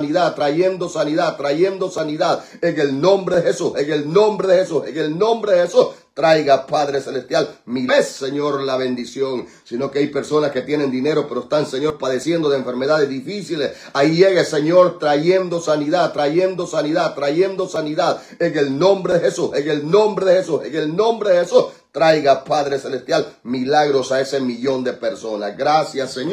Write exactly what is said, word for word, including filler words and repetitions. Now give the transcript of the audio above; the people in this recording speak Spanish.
sanidad, trayendo sanidad, trayendo sanidad. En el nombre de Jesús, en el nombre de Jesús, en el nombre de Jesús. Traiga, Padre Celestial, mi vez, Señor, la bendición. Sino que hay personas que tienen dinero, pero están, Señor, padeciendo de enfermedades difíciles. Ahí llegue, Señor, trayendo sanidad, trayendo sanidad, trayendo sanidad. En el nombre de Jesús, en el nombre de Jesús, en el nombre de Jesús. Traiga, Padre Celestial, milagros a ese millón de personas. Gracias, Señor.